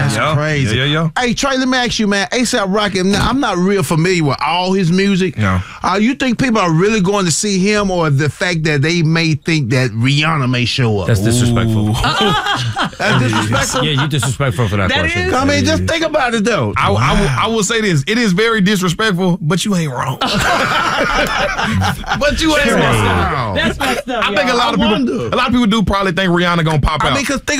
That's crazy. Yeah. Hey, Trey, let me ask you, man. A$AP Rocky, now, I'm not real familiar with all his music. No. You think people are really going to see him, or the fact that they may think that Rihanna may show up? That's disrespectful. That's disrespectful? Yeah, you disrespectful for that question. I mean, just think about it, though. I will say this. It is very disrespectful, but you ain't wrong. But you ain't wrong. That's messed up. I think a lot of people do probably think Rihanna gonna pop out. I mean, because think